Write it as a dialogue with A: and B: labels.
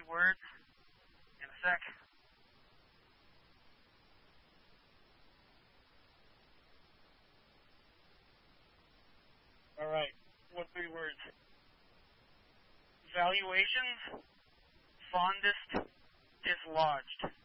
A: 3 words in a sec. Alright, what 3 words? Valuations, fondest, dislodged.